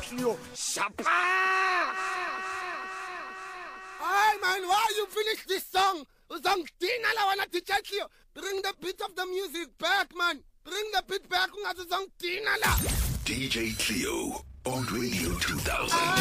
Cleo. Shapa! Hey man, why you finish this song? Uzongidina la wena DJ Cleo. Bring the beat of the music back, man. Bring the beat back. Ungazongidina la. DJ Cleo on Radio 2000.